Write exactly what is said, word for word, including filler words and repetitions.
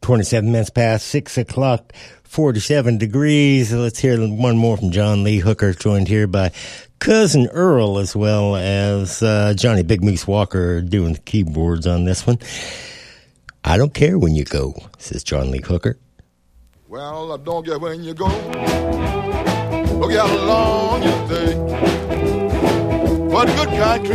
twenty-seven minutes past six o'clock, forty-seven degrees. Let's hear one more from John Lee Hooker, joined here by Cousin Earl, as well as uh, Johnny Big Moose Walker doing the keyboards on this one. I don't care when you go, says John Lee Hooker. Well, I don't care when you go. Look how long you take. What good country